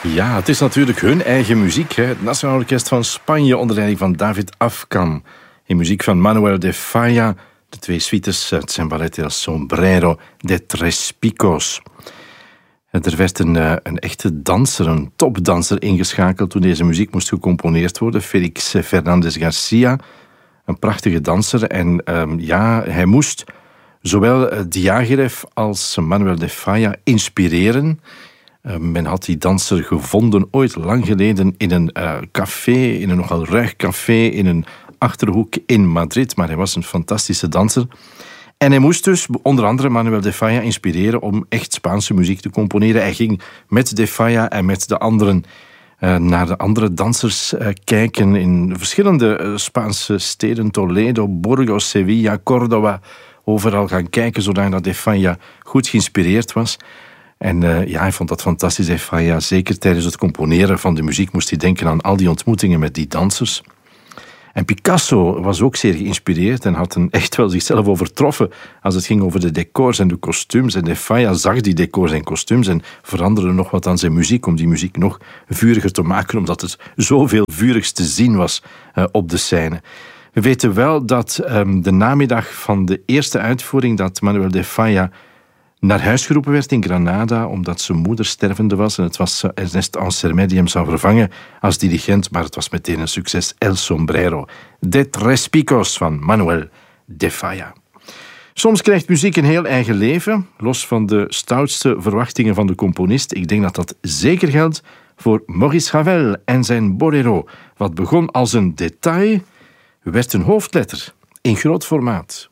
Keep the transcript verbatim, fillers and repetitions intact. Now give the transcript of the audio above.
Ja, het is natuurlijk hun eigen muziek. Hè? Het Nationaal Orkest van Spanje onder leiding van David Afkam. In muziek van Manuel de Falla. De twee suites, het zijn ballet El Sombrero de Tres Picos. Er werd een, een echte danser, een topdanser ingeschakeld toen deze muziek moest gecomponeerd worden. Felix Fernandez Garcia, een prachtige danser. En um, ja, hij moest zowel Diaghilev als Manuel de Falla inspireren. Uh, men had die danser gevonden ooit lang geleden in een uh, café, in een nogal ruig café, in een achterhoek in Madrid. Maar hij was een fantastische danser. En hij moest dus onder andere Manuel de Falla inspireren om echt Spaanse muziek te componeren. Hij ging met de Falla en met de anderen uh, naar de andere dansers uh, kijken in verschillende uh, Spaanse steden. Toledo, Burgos, Sevilla, Córdoba. Overal gaan kijken zodat de Falla goed geïnspireerd was. En uh, ja, hij vond dat fantastisch. De Falla, zeker tijdens het componeren van de muziek moest hij denken aan al die ontmoetingen met die dansers. En Picasso was ook zeer geïnspireerd en had een echt wel zichzelf overtroffen als het ging over de decors en de kostuums. En de Falla zag die decors en kostuums en veranderde nog wat aan zijn muziek om die muziek nog vuriger te maken, omdat het zoveel vurigs te zien was uh, op de scène. We weten wel dat um, de namiddag van de eerste uitvoering dat Manuel de Falla naar huis geroepen werd in Granada, omdat zijn moeder stervende was. En het was Ernest Ansermet die hem zou vervangen als dirigent, maar het was meteen een succes. El Sombrero de Tres Picos van Manuel de Falla. Soms krijgt muziek een heel eigen leven, los van de stoutste verwachtingen van de componist. Ik denk dat dat zeker geldt voor Maurice Ravel en zijn Bolero. Wat begon als een detail, werd een hoofdletter in groot formaat.